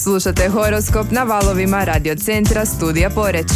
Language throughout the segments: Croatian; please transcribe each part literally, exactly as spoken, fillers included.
Slušate horoskop na valovima Radio Centra Studija Poreč.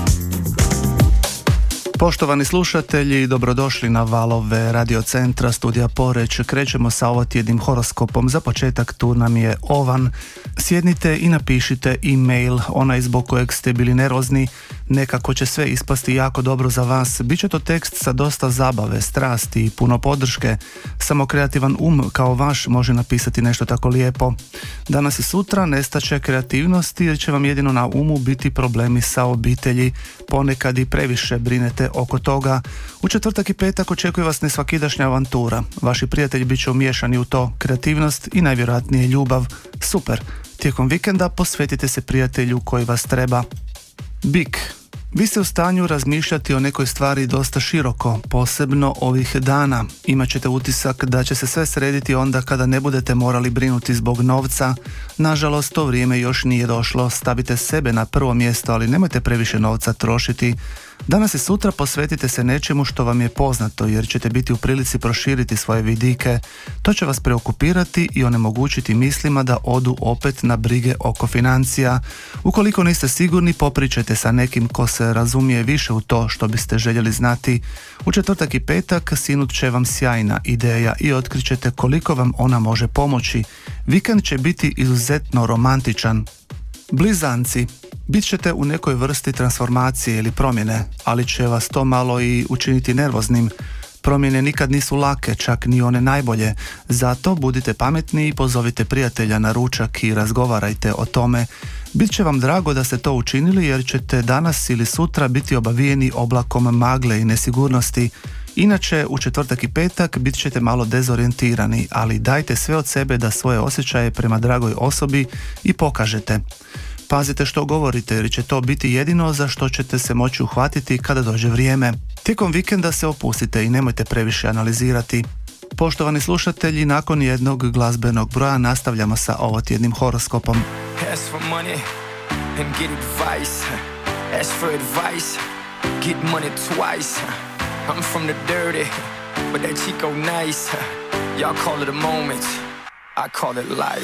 Poštovani slušatelji, dobrodošli na valove Radio Centra Studija Poreč. Krećemo sa ovotjednim horoskopom. Za početak tu nam je Ovan. Sjednite i napišite e-mail, onaj zbog kojeg ste bili nervozni. Nekako će sve ispasti jako dobro za vas. Biće to tekst sa dosta zabave, strasti i puno podrške. Samo kreativan um kao vaš može napisati nešto tako lijepo. Danas i sutra nestaće kreativnosti jer će vam jedino na umu biti problemi sa obitelji. Ponekad i previše brinete oko toga. U četvrtak i petak očekuje vas nesvakidašnja avantura. Vaši prijatelji bit će umiješani u to. Kreativnost i najvjerojatnije ljubav. Super. Tijekom vikenda posvetite se prijatelju koji vas treba. Bik. Vi ste u stanju razmišljati o nekoj stvari dosta široko, posebno ovih dana. Imaćete utisak da će se sve srediti onda kada ne budete morali brinuti zbog novca. Nažalost, to vrijeme još nije došlo. Stavite sebe na prvo mjesto, ali nemojte previše novca trošiti. Danas i sutra posvetite se nečemu što vam je poznato, jer ćete biti u prilici proširiti svoje vidike. To će vas preokupirati i onemogućiti mislima da odu opet na brige oko financija. Ukoliko niste sigurni, popričajte sa nekim ko se razumije više u to što biste željeli znati. U četvrtak i petak sinut će vam sjajna ideja i otkrićete koliko vam ona može pomoći. Vikend će biti izuzetno romantičan. Blizanci. Bit ćete u nekoj vrsti transformacije ili promjene, ali će vas to malo i učiniti nervoznim. Promjene nikad nisu lake, čak ni one najbolje. Zato budite pametni i pozovite prijatelja na ručak i razgovarajte o tome. Bit će vam drago da ste to učinili jer ćete danas ili sutra biti obavijeni oblakom magle i nesigurnosti. Inače, u četvrtak i petak bit ćete malo dezorijentirani, ali dajte sve od sebe da svoje osjećaje prema dragoj osobi i pokažete. Pazite što govorite jer će to biti jedino za što ćete se moći uhvatiti kada dođe vrijeme. Tijekom vikenda se opustite i nemojte previše analizirati. Poštovani slušatelji, nakon jednog glazbenog broja nastavljamo sa ovotjednim horoskopom. Ask for money and get advice. Ask for advice, get money twice. I'm from the dirty, but that Chico nice. Y'all call it a moment, I call it life.